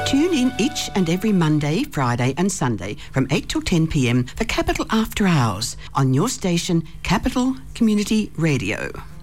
Tune in each and every Monday, Friday and Sunday from 8 till 10 p.m. for Capital After Hours on your station, Capital Community Radio.